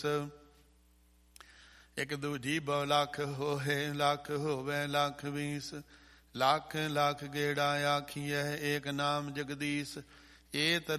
ਇੱਕ ਦੂਜੀ ਬਹੁ ਲੱਖ ਹੋਏ, ਲੱਖ ਹੋਵੇ ਲੱਖ 20, ਲੱਖ ਲੱਖ ਗੇੜਾ ਆਖੀਐ ਏਕ ਨਾਮ ਜਗਦੀਸ਼। ਏ